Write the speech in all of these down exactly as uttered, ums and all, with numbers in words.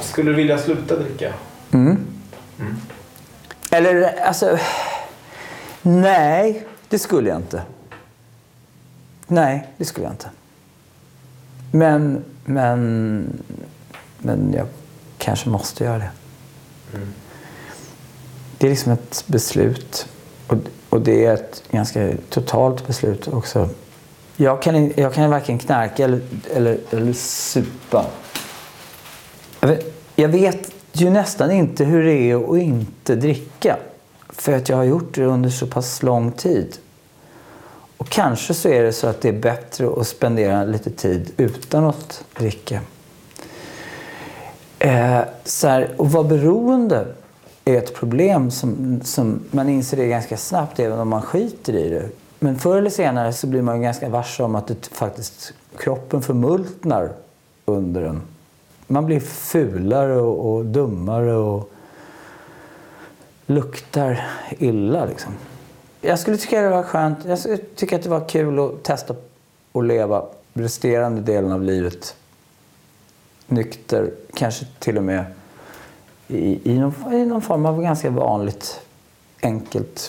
Skulle du vilja sluta dricka? Mm. Mm. Eller, alltså... Nej, det skulle jag inte. Nej, det skulle jag inte. Men, men, men jag kanske måste göra det. Mm. Det är liksom ett beslut. Och, och det är ett ganska totalt beslut också. Jag kan, jag kan varken knarka eller, eller, eller supa. Jag vet, jag vet ju nästan inte hur det är att inte dricka. För att jag har gjort det under så pass lång tid. Och kanske så är det så att det är bättre att spendera lite tid utan att dricka. Eh, så här, och vara beroende är ett problem som, som man inser det ganska snabbt även om man skiter i det. Men förr eller senare så blir man ganska varse om att det faktiskt, kroppen förmultnar under en. Man blir fulare och, och dummare och luktar illa liksom. Jag skulle tycka det var skönt. Jag skulle tycka att det var kul att testa att leva resterande delen av livet nykter. Kanske till och med i, i, någon, i någon form av ganska vanligt, enkelt.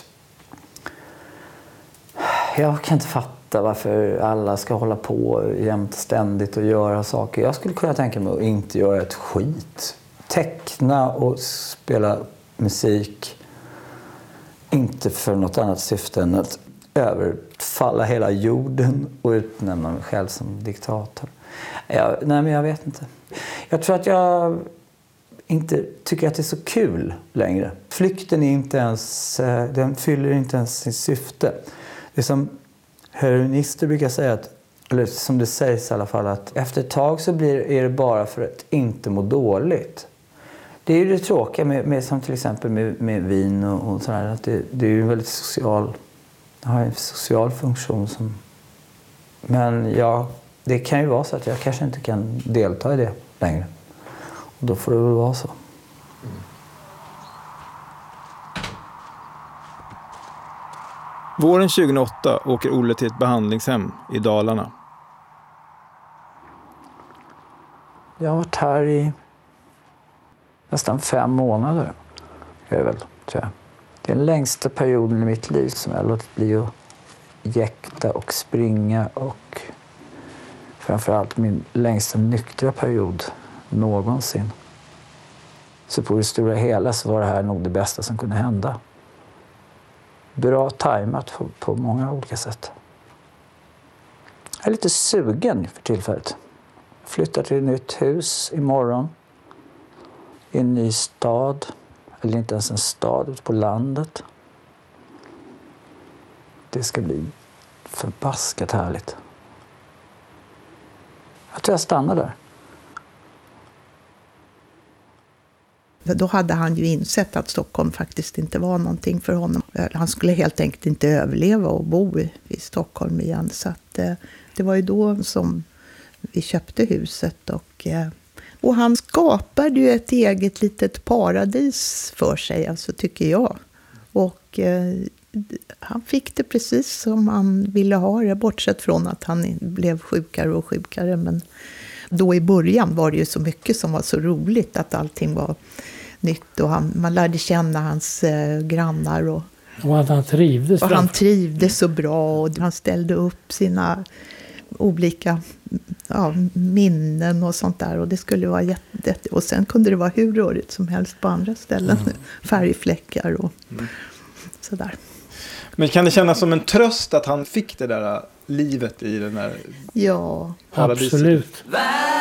Jag kan inte fatta varför alla ska hålla på jämt ständigt och göra saker. Jag skulle kunna tänka mig att inte göra ett skit. Teckna och spela musik. Inte för något annat syfte än att överfalla hela jorden och utnämna mig själv som diktator. Jag, nej, men jag vet inte. Jag tror att jag inte tycker att det är så kul längre. Flykten är inte ens, den fyller inte ens sin syfte. Det är som heroinister brukar säga, att, eller som det sägs i alla fall, att efter ett tag så blir, är det bara för att inte må dåligt. Det är ju det tråkiga med, med som till exempel med, med vin och, och sådär, att det, det är ju en väldigt social, har en social funktion som, men ja, det kan ju vara så att jag kanske inte kan delta i det längre. Och då får det väl vara så. Mm. Våren tjugohundraåtta åker Olle till ett behandlingshem i Dalarna. Jag har varit här i nästan fem månader. Är det väl, tror jag. Det är den längsta perioden i mitt liv som jag har låtit bli att jäkta och springa, och framförallt min längsta nyktra period någonsin. Så på det stora hela så var det här nog det bästa som kunde hända. Bra tajmat på, på många olika sätt. Jag är lite sugen för tillfället. Jag flyttar till ett nytt hus imorgon. I en ny stad. Eller inte ens en stad, ute på landet. Det ska bli förbaskat härligt. Jag tror jag stannar där. Då hade han ju insett att Stockholm faktiskt inte var någonting för honom. Han skulle helt enkelt inte överleva och bo i, i Stockholm igen. Så att, eh, det var ju då som vi köpte huset. Och, eh, och han skapade ju ett eget litet paradis för sig, alltså, tycker jag. Och eh, han fick det precis som han ville ha det, bortsett från att han blev sjukare och sjukare. Men då i början var det ju så mycket som var så roligt, att allting var nytt, och han, man lärde känna hans eh, grannar, och, och att han trivdes och han trivdes så bra, och han ställde upp sina olika ja, minnen och sånt där, och det skulle vara jätte, och sen kunde det vara hur rörigt som helst på andra ställen, mm. färgfläckar och mm. sådär. Men kan det kännas som en tröst att han fick det där livet i den här ja, paradiset? Absolut.